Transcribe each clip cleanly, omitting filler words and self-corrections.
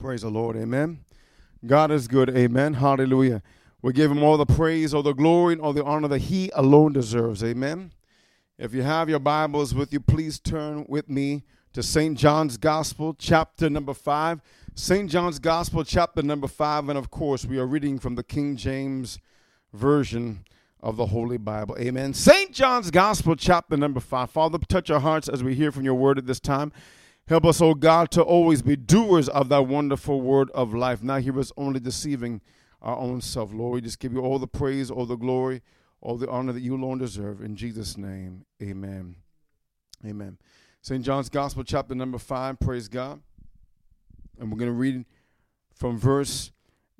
Praise the Lord. Amen. God is good. Amen. Hallelujah. We give him all the praise, all the glory, and all the honor that he alone deserves. Amen. If you have your Bibles with you, please turn with me to St. John's Gospel, chapter number 5. St. John's Gospel, chapter number 5. And, of course, we are reading from the King James Version of the Holy Bible. Amen. St. John's Gospel, chapter number 5. Father, touch our hearts as we hear from your word at this time. Help us, O God, to always be doers of that wonderful word of life, not hearers only deceiving our own self. Lord, we just give you all the praise, all the glory, all the honor that you alone deserve. In Jesus' name, amen. Amen. St. John's Gospel, chapter number 5, praise God. And we're going to read from verse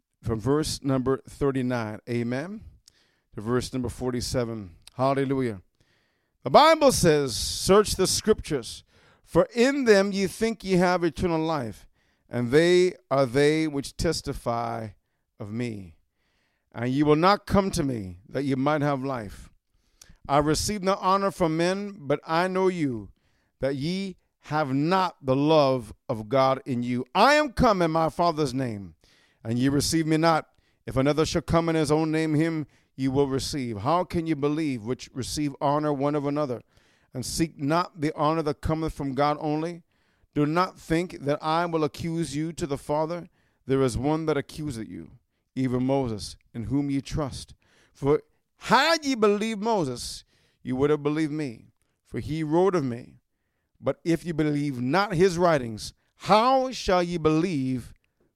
number 39, amen, to verse number 47. Hallelujah. The Bible says, search the scriptures, for in them ye think ye have eternal life, and they are they which testify of me. And ye will not come to me, that ye might have life. I receive no honor from men, but I know you, that ye have not the love of God in you. I am come in my Father's name, and ye receive me not. If another shall come in his own name, him ye will receive. How can ye believe which receive honor one of another, and seek not the honor that cometh from God only? Do not think that I will accuse you to the Father. There is one that accuseth you, even Moses, in whom ye trust. For had ye believed Moses, you would have believed me, for he wrote of me. But if ye believe not his writings, how shall ye believe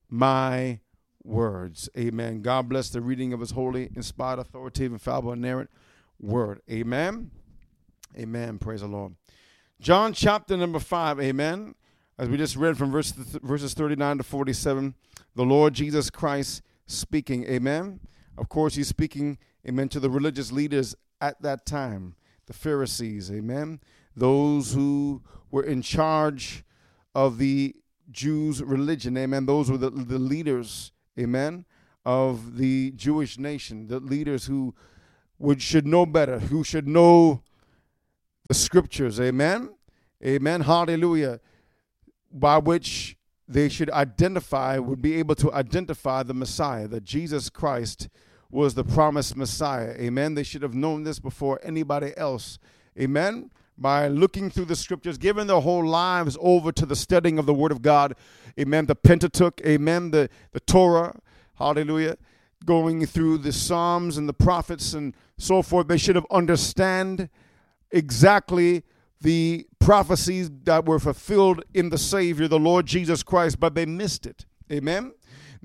my words? Amen. God bless the reading of his holy, inspired, authoritative, infallible, inerrant word. Amen. Amen. Praise the Lord. John chapter number 5. Amen. As we just read from verses 39 to 47, the Lord Jesus Christ speaking. Amen. Of course, he's speaking, amen, to the religious leaders at that time, the Pharisees. Amen. Those who were in charge of the Jews' religion. Amen. Those were the leaders, amen, of the Jewish nation, the leaders who should know better, who should know the scriptures. Amen. Amen. Hallelujah. By which they should would be able to identify the Messiah, that Jesus Christ was the promised Messiah. Amen. They should have known this before anybody else. Amen. By looking through the scriptures, giving their whole lives over to the studying of the word of God. Amen. The Pentateuch. Amen. The Torah. Hallelujah. Going through the Psalms and the prophets and so forth. They should have understand exactly the prophecies that were fulfilled in the Savior, the Lord Jesus Christ, but they missed it. Amen.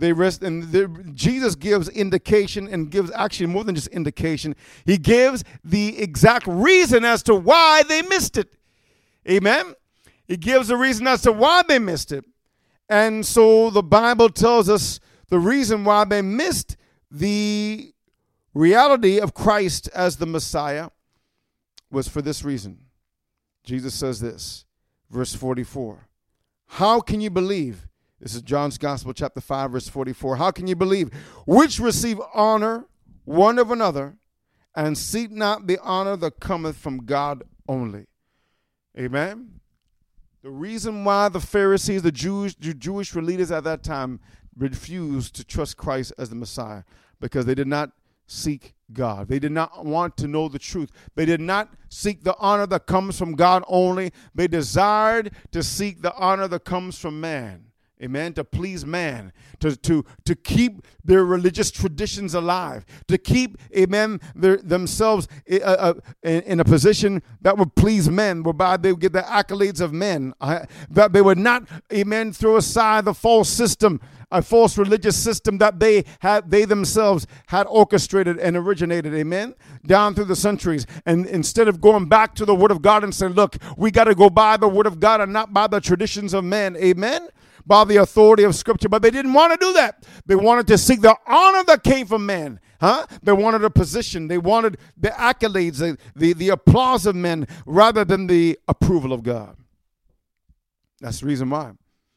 Jesus gives indication, and gives actually more than just indication. He gives the exact reason as to why they missed it. Amen. He gives the reason as to why they missed it. And so the Bible tells us the reason why they missed the reality of Christ as the Messiah was for this reason. Jesus says this, verse 44. How can you believe? This is John's Gospel, chapter 5, verse 44. How can you believe? Which receive honor one of another, and seek not the honor that cometh from God only. Amen. The reason why the Pharisees, the Jewish leaders at that time, refused to trust Christ as the Messiah, because they did not seek God. They did not want to know the truth. They did not seek the honor that comes from God only. They desired to seek the honor that comes from man. Amen. To please man, to keep their religious traditions alive, to keep, amen, themselves in a position that would please men, whereby they would get the accolades of men, that they would not, amen, throw aside the false system, a false religious system that they themselves had orchestrated and originated, amen, down through the centuries. And instead of going back to the word of God and saying, look, we got to go by the word of God and not by the traditions of men, amen, by the authority of Scripture. But they didn't want to do that. They wanted to seek the honor that came from man. They wanted a position. They wanted the accolades, the applause of men, rather than the approval of God. That's the reason why.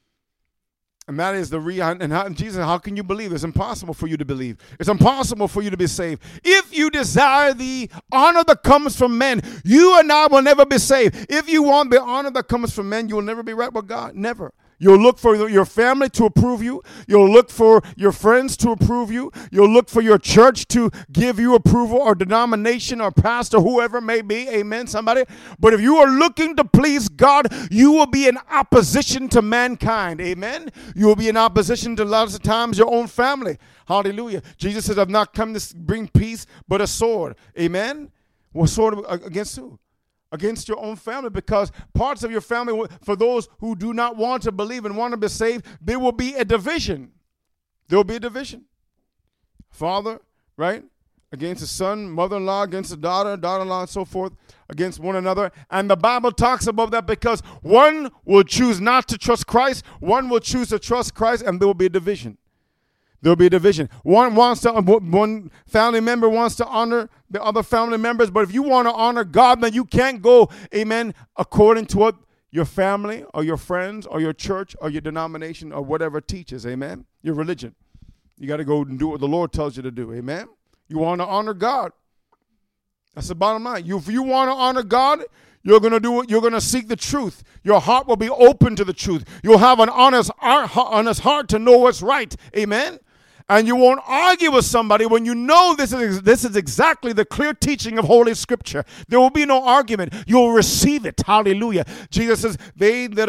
And that is the reason. And Jesus, how can you believe? It's impossible for you to believe. It's impossible for you to be saved. If you desire the honor that comes from men, you and I will never be saved. If you want the honor that comes from men, you will never be right with God. Never. You'll look for your family to approve you. You'll look for your friends to approve you. You'll look for your church to give you approval, or denomination or pastor, whoever may be. Amen, somebody. But if you are looking to please God, you will be in opposition to mankind. Amen. You will be in opposition to lots of times your own family. Hallelujah. Jesus says, I've not come to bring peace, but a sword. Amen. What sword against who? Against your own family, because parts of your family, for those who do not want to believe and want to be saved, there will be a division. There will be a division. Father, right, against the son, mother-in-law against the daughter, daughter-in-law, and so forth, against one another. And the Bible talks about that because one will choose not to trust Christ, one will choose to trust Christ, and there will be a division. There will be a division. One family member wants to honor the other family members, but if you want to honor God, then you can't go, amen, according to what your family or your friends or your church or your denomination or whatever teaches, amen, your religion. You got to go and do what the Lord tells you to do, amen. You want to honor God. That's the bottom line. If you want to honor God, you're going to do it. You're going to seek the truth. Your heart will be open to the truth. You'll have an honest heart to know what's right, amen. And you won't argue with somebody when you know this is exactly the clear teaching of Holy Scripture. There will be no argument. You'll receive it. Hallelujah. Jesus says, they that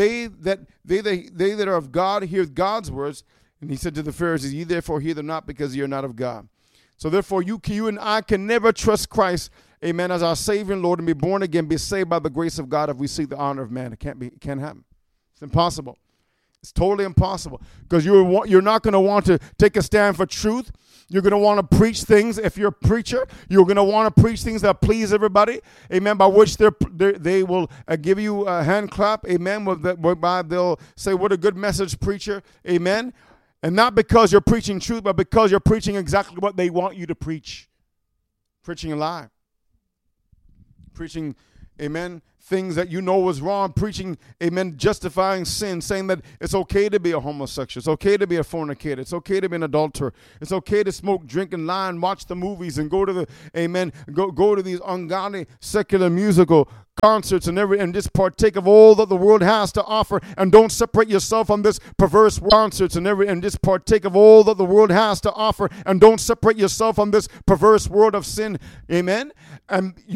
are of God hear God's words. And he said to the Pharisees, ye therefore hear them not, because ye are not of God. So therefore you and I can never trust Christ, amen, as our Savior and Lord, and be born again, be saved by the grace of God if we seek the honor of man. It can't happen. It's impossible. It's totally impossible, because you're not going to want to take a stand for truth. You're going to want to preach things. If you're a preacher, you're going to want to preach things that please everybody, amen, by which they will give you a hand clap, amen, whereby they'll say, what a good message, preacher, amen. And not because you're preaching truth, but because you're preaching exactly what they want you to preach. Preaching a lie. Preaching, amen, things that you know was wrong, preaching, amen, justifying sin, saying that it's okay to be a homosexual, it's okay to be a fornicator, it's okay to be an adulterer, it's okay to smoke, drink, and lie, and watch the movies, and go to the, amen, go to these ungodly secular musical concerts and just partake of all that the world has to offer, and don't separate yourself from this perverse concerts and just partake of all that the world has to offer, and don't separate yourself from this perverse world of sin, amen. And